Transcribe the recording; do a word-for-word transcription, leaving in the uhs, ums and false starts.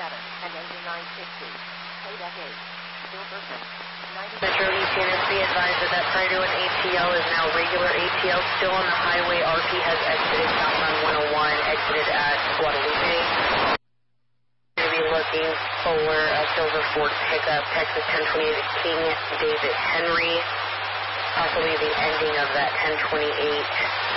seven and engine nine sixty. Kodak eight. Silverton. Metro East units, be advised that that prior to an A T L is now regular A T L, still on the highway. R P has exited southbound one oh one, exited at Guadalupe. We're going to be looking for a Silver Ford pickup, Texas ten twenty-eight King David Henry, possibly the ending of that ten twenty-eight.